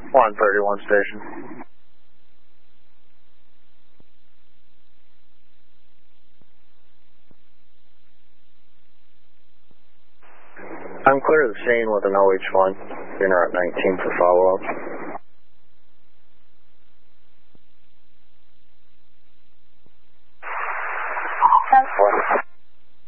131 station. I'm clear of the scene with an OH1. Interrupt 19 for follow-up.